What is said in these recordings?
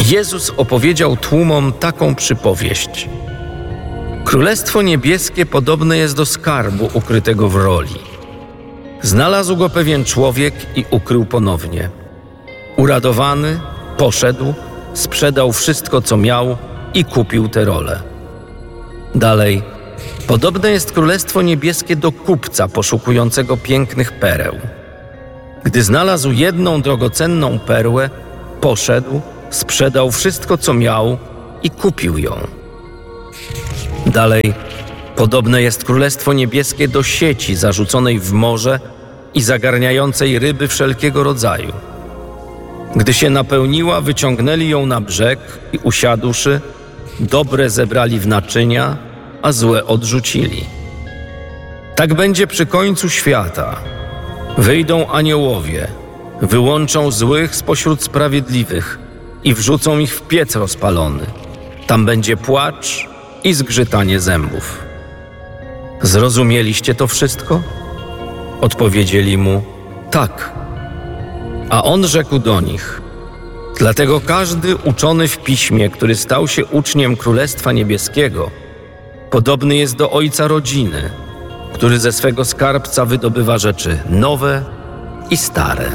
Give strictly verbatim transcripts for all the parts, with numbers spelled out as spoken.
Jezus opowiedział tłumom taką przypowieść. Królestwo niebieskie podobne jest do skarbu ukrytego w roli. Znalazł go pewien człowiek i ukrył ponownie. Uradowany, poszedł, sprzedał wszystko, co miał i kupił tę rolę. Dalej, podobne jest Królestwo Niebieskie do kupca poszukującego pięknych pereł. Gdy znalazł jedną drogocenną perłę, poszedł, sprzedał wszystko, co miał i kupił ją. Dalej, podobne jest Królestwo Niebieskie do sieci zarzuconej w morze i zagarniającej ryby wszelkiego rodzaju. Gdy się napełniła, wyciągnęli ją na brzeg i usiadłszy, dobre zebrali w naczynia, a złe odrzucili. Tak będzie przy końcu świata. Wyjdą aniołowie, wyłączą złych spośród sprawiedliwych i wrzucą ich w piec rozpalony. Tam będzie płacz i zgrzytanie zębów. Zrozumieliście to wszystko? Odpowiedzieli mu, tak. A on rzekł do nich, dlatego każdy uczony w piśmie, który stał się uczniem Królestwa Niebieskiego, podobny jest do ojca rodziny, który ze swego skarbca wydobywa rzeczy nowe i stare.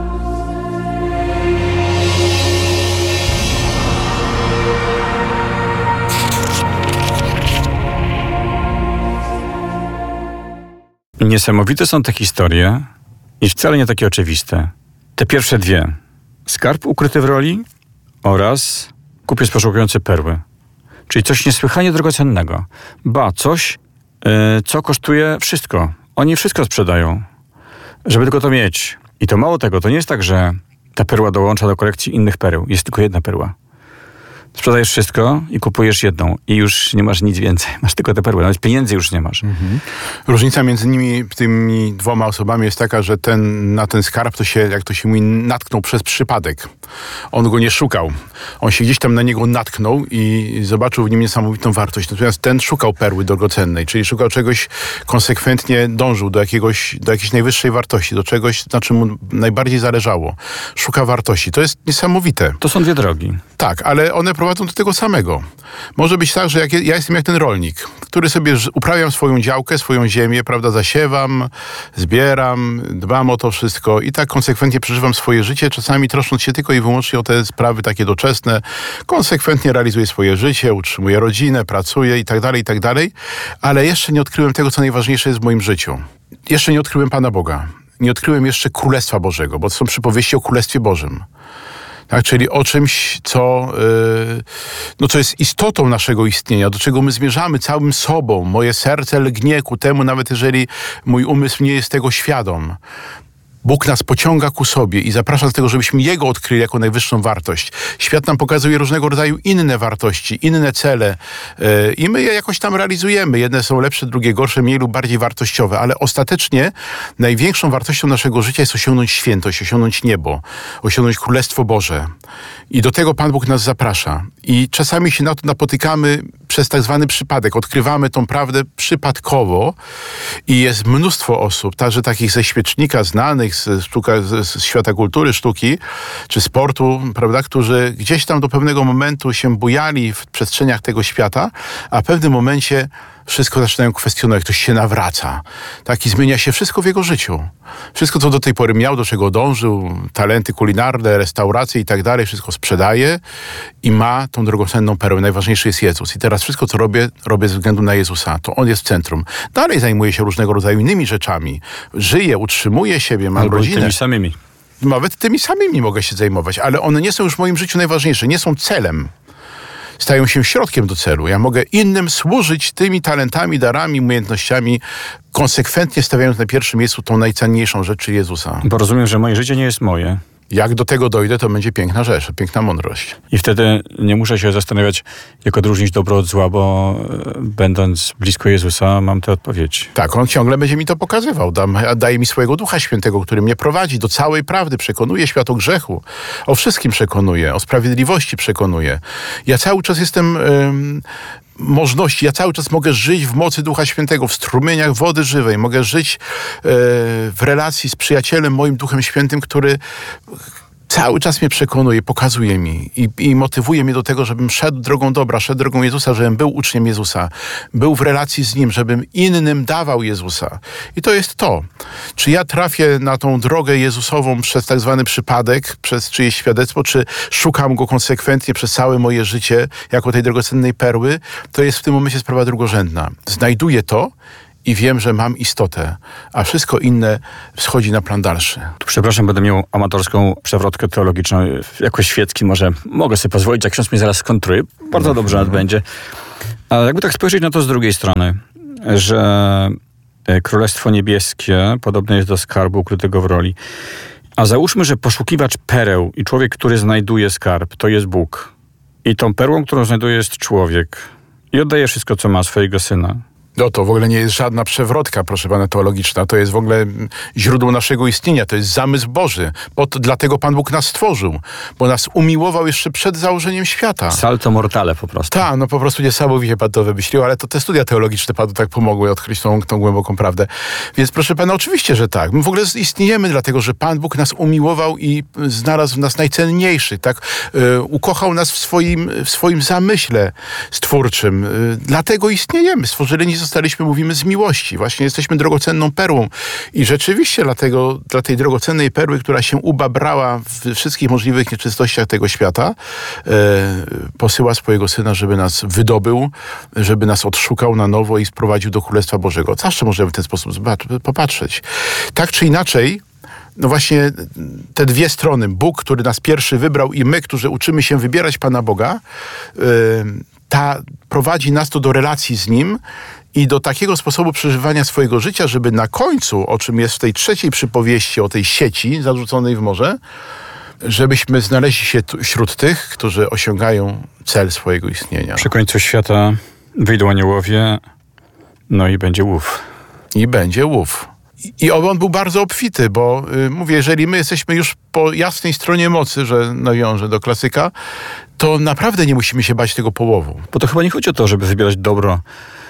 Niesamowite są te historie i wcale nie takie oczywiste. Te pierwsze dwie. Skarb ukryty w roli oraz kupiec poszukujący perły. Czyli coś niesłychanie drogocennego. Ba, coś, yy, co kosztuje wszystko. Oni wszystko sprzedają, żeby tylko to mieć. I to mało tego, to nie jest tak, że ta perła dołącza do kolekcji innych pereł. Jest tylko jedna perła. Sprzedajesz wszystko i kupujesz jedną i już nie masz nic więcej. Masz tylko te perły, nawet pieniędzy już nie masz. Mhm. Różnica między nimi, tymi dwoma osobami jest taka, że ten, na ten skarb to się, jak to się mówi, natknął przez przypadek. On go nie szukał. On się gdzieś tam na niego natknął i zobaczył w nim niesamowitą wartość. Natomiast ten szukał perły drogocennej, czyli szukał czegoś, konsekwentnie dążył do jakiegoś, do jakiejś najwyższej wartości, do czegoś, na czym mu najbardziej zależało. Szuka wartości. To jest niesamowite. To są dwie drogi. Tak, ale one prowadzą do tego samego. Może być tak, że jak, ja jestem jak ten rolnik, który sobie uprawiam swoją działkę, swoją ziemię, prawda, zasiewam, zbieram, dbam o to wszystko i tak konsekwentnie przeżywam swoje życie, czasami troszcząc się tylko i wyłącznie o te sprawy takie doczesne, konsekwentnie realizuję swoje życie, utrzymuję rodzinę, pracuję i tak dalej, i tak dalej, ale jeszcze nie odkryłem tego, co najważniejsze jest w moim życiu. Jeszcze nie odkryłem Pana Boga. Nie odkryłem jeszcze Królestwa Bożego, bo to są przypowieści o Królestwie Bożym. Tak, czyli o czymś, co, yy, no, co jest istotą naszego istnienia, do czego my zmierzamy całym sobą. Moje serce lgnie ku temu, nawet jeżeli mój umysł nie jest tego świadom. Bóg nas pociąga ku sobie i zaprasza do tego, żebyśmy Jego odkryli jako najwyższą wartość. Świat nam pokazuje różnego rodzaju inne wartości, inne cele yy, i my je jakoś tam realizujemy. Jedne są lepsze, drugie gorsze, mniej lub bardziej wartościowe, ale ostatecznie największą wartością naszego życia jest osiągnąć świętość, osiągnąć niebo, osiągnąć Królestwo Boże. I do tego Pan Bóg nas zaprasza. I czasami się na to napotykamy przez tak zwany przypadek. Odkrywamy tą prawdę przypadkowo i jest mnóstwo osób, także takich ze świecznika znanych, z, sztuka, z, z świata kultury, sztuki czy sportu, prawda, którzy gdzieś tam do pewnego momentu się bujali w przestrzeniach tego świata, a w pewnym momencie wszystko zaczynają kwestionować, ktoś się nawraca. Tak, i zmienia się wszystko w jego życiu. Wszystko, co do tej pory miał, do czego dążył, talenty kulinarne, restauracje i tak dalej, wszystko sprzedaje i ma tą drogocenną perłę. Najważniejszy jest Jezus. I teraz wszystko, co robię, robię ze względu na Jezusa. To On jest w centrum. Dalej zajmuję się różnego rodzaju innymi rzeczami. Żyję, utrzymuję siebie, mam Albo rodzinę. tymi samymi. Nawet tymi samymi mogę się zajmować, ale one nie są już w moim życiu najważniejsze, nie są celem. Stają się środkiem do celu. Ja mogę innym służyć tymi talentami, darami, umiejętnościami, konsekwentnie stawiając na pierwszym miejscu tą najcenniejszą rzecz, czyli Jezusa. Bo rozumiem, że moje życie nie jest moje. Jak do tego dojdę, to będzie piękna rzecz, piękna mądrość. I wtedy nie muszę się zastanawiać, jak odróżnić dobro od zła, bo e, będąc blisko Jezusa, mam tę odpowiedź. Tak, On ciągle będzie mi to pokazywał. Dam, daje mi swojego Ducha Świętego, który mnie prowadzi do całej prawdy. Przekonuje świat o grzechu. O wszystkim przekonuje. O sprawiedliwości przekonuje. Ja cały czas jestem... Ym, możności. Ja cały czas mogę żyć w mocy Ducha Świętego, w strumieniach wody żywej. Mogę żyć e, w relacji z przyjacielem, moim Duchem Świętym, który cały czas mnie przekonuje, pokazuje mi i, i motywuje mnie do tego, żebym szedł drogą dobra, szedł drogą Jezusa, żebym był uczniem Jezusa, był w relacji z Nim, żebym innym dawał Jezusa. I to jest to. Czy ja trafię na tą drogę Jezusową przez tak zwany przypadek, przez czyjeś świadectwo, czy szukam Go konsekwentnie przez całe moje życie jako tej drogocennej perły, to jest w tym momencie sprawa drugorzędna. Znajduję to i wiem, że mam istotę, a wszystko inne schodzi na plan dalszy. Tu, przepraszam, będę miał amatorską przewrotkę teologiczną. Jako świecki może mogę sobie pozwolić, jak ksiądz mnie zaraz skontruje. Bardzo dobrze mm-hmm. będzie. Ale jakby tak spojrzeć na to z drugiej strony, że Królestwo Niebieskie podobne jest do skarbu ukrytego w roli. A załóżmy, że poszukiwacz pereł i człowiek, który znajduje skarb, to jest Bóg. I tą perłą, którą znajduje, jest człowiek. I oddaje wszystko, co ma, swojego syna. No to w ogóle nie jest żadna przewrotka, proszę pana, teologiczna. To jest w ogóle źródło naszego istnienia. To jest zamysł Boży. Bo to, dlatego Pan Bóg nas stworzył. Bo nas umiłował jeszcze przed założeniem świata. Salto mortale po prostu. Tak, no po prostu niesamowicie Pan to wymyślił, ale to te studia teologiczne Panu tak pomogły odkryć tą, tą głęboką prawdę. Więc proszę pana, oczywiście, że tak. My w ogóle istniejemy dlatego, że Pan Bóg nas umiłował i znalazł w nas najcenniejszy, tak? Yy, ukochał nas w swoim, w swoim zamyśle stwórczym. Yy, dlatego istniejemy. Stworzeni zostaliśmy, mówimy, z miłości. Właśnie jesteśmy drogocenną perłą. I rzeczywiście dlatego, dla tej drogocennej perły, która się ubabrała w wszystkich możliwych nieczystościach tego świata, e, posyła swojego Syna, żeby nas wydobył, żeby nas odszukał na nowo i sprowadził do Królestwa Bożego. Zawsze możemy w ten sposób popatrzeć. Tak czy inaczej, no właśnie te dwie strony, Bóg, który nas pierwszy wybrał i my, którzy uczymy się wybierać Pana Boga, e, ta prowadzi nas to do relacji z Nim i do takiego sposobu przeżywania swojego życia, żeby na końcu, o czym jest w tej trzeciej przypowieści o tej sieci zarzuconej w morze, żebyśmy znaleźli się tu, wśród tych, którzy osiągają cel swojego istnienia. Przy końcu świata wyjdą aniołowie, no i będzie łów. I będzie łów. I, i on był bardzo obfity, bo y, mówię, jeżeli my jesteśmy już po jasnej stronie mocy, że nawiążę do klasyka, to naprawdę nie musimy się bać tego połowu. Bo to chyba nie chodzi o to, żeby wybierać dobro,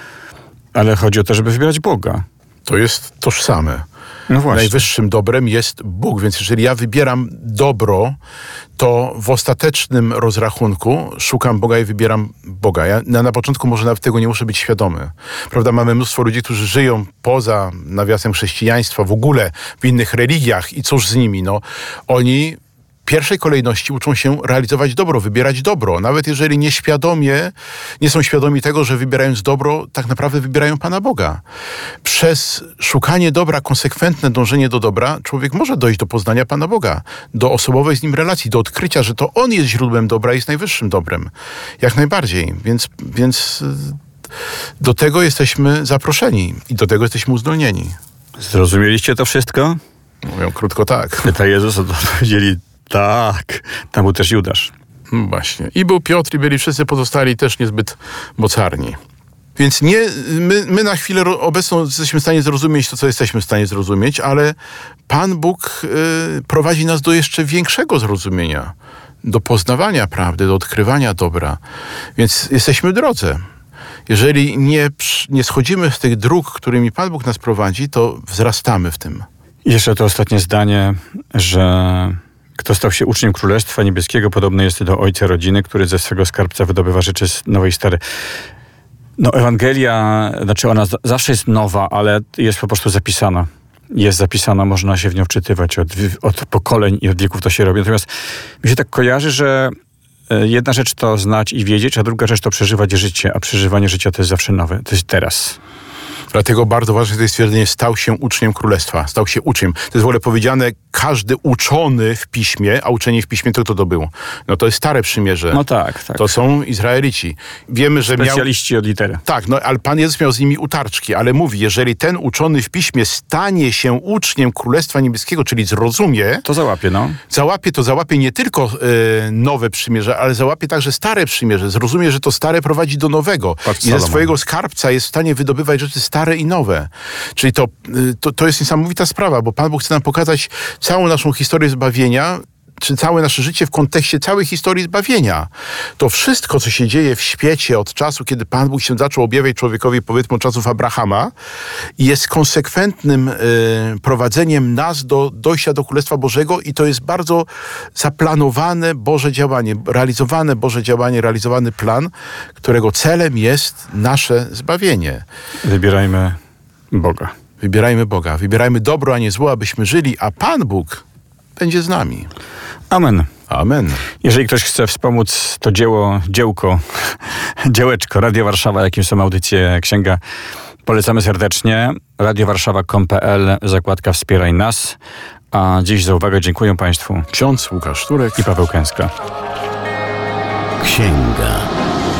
ale chodzi o to, żeby wybierać Boga. To jest tożsame. No właśnie. Najwyższym dobrem jest Bóg, więc jeżeli ja wybieram dobro, to w ostatecznym rozrachunku szukam Boga i wybieram Boga. Ja na, na początku może nawet tego nie muszę być świadomy. Prawda, mamy mnóstwo ludzi, którzy żyją poza nawiasem chrześcijaństwa, w ogóle w innych religiach i cóż z nimi, no. Oni w pierwszej kolejności uczą się realizować dobro, wybierać dobro. Nawet jeżeli nieświadomie, nie są świadomi tego, że wybierając dobro, tak naprawdę wybierają Pana Boga. Przez szukanie dobra, konsekwentne dążenie do dobra, człowiek może dojść do poznania Pana Boga, do osobowej z Nim relacji, do odkrycia, że to On jest źródłem dobra i jest najwyższym dobrem. Jak najbardziej. Więc, więc do tego jesteśmy zaproszeni i do tego jesteśmy uzdolnieni. Zrozumieliście to wszystko? Mówią krótko tak. Pyta Jezus, odpowiedzieli tak. Tam był też Judasz. No właśnie. I był Piotr, i byli wszyscy pozostali też niezbyt mocarni. Więc nie, my, my na chwilę obecną jesteśmy w stanie zrozumieć to, co jesteśmy w stanie zrozumieć, ale Pan Bóg y, prowadzi nas do jeszcze większego zrozumienia, do poznawania prawdy, do odkrywania dobra. Więc jesteśmy w drodze. Jeżeli nie, nie schodzimy z tych dróg, którymi Pan Bóg nas prowadzi, to wzrastamy w tym. I jeszcze to ostatnie zdanie, że kto stał się uczniem Królestwa Niebieskiego, podobny jest do ojca rodziny, który ze swego skarbca wydobywa rzeczy z nowej i starej. No Ewangelia, znaczy ona z- zawsze jest nowa, ale jest po prostu zapisana. Jest zapisana, można się w nią wczytywać od, od pokoleń i od wieków to się robi. Natomiast mi się tak kojarzy, że jedna rzecz to znać i wiedzieć, a druga rzecz to przeżywać życie, a przeżywanie życia to jest zawsze nowe, to jest teraz. Dlatego bardzo ważne jest to stwierdzenie, stał się uczniem Królestwa, stał się uczniem. To jest w ogóle powiedziane, każdy uczony w Piśmie, a uczenie w Piśmie to kto to był? No to jest Stare Przymierze. No tak, tak. To są Izraelici. Wiemy, że Specjaliści miał... od litery. Tak, no ale Pan Jezus miał z nimi utarczki, ale mówi, jeżeli ten uczony w Piśmie stanie się uczniem Królestwa Niebieskiego, czyli zrozumie... To załapie, no. Załapie, to załapie nie tylko y, nowe przymierze, ale załapie także Stare Przymierze. Zrozumie, że to stare prowadzi do nowego. Patrz, I ze Salomon. swojego skarbca jest w stanie wydobywać rzeczy stare i nowe. Czyli to, y, to, to jest niesamowita sprawa, bo Pan Bóg chce nam pokazać całą naszą historię zbawienia czy całe nasze życie w kontekście całej historii zbawienia. To wszystko, co się dzieje w świecie od czasu, kiedy Pan Bóg się zaczął objawiać człowiekowi, powiedzmy od czasów Abrahama, jest konsekwentnym y, prowadzeniem nas do dojścia do Królestwa Bożego i to jest bardzo zaplanowane Boże działanie, realizowane Boże działanie, realizowany plan, którego celem jest nasze zbawienie. Wybierajmy Boga. Wybierajmy Boga, wybierajmy dobro, a nie zło, abyśmy żyli, a Pan Bóg będzie z nami. Amen. Amen. Jeżeli ktoś chce wspomóc to dzieło, dziełko, dziełeczko, Radio Warszawa, jakim są audycje, księga, polecamy serdecznie. radio warszawa kropka com kropka p l, zakładka Wspieraj nas. A dziś za uwagę dziękuję Państwu. Ksiądz Łukasz Turek I Paweł Kęska. Księga.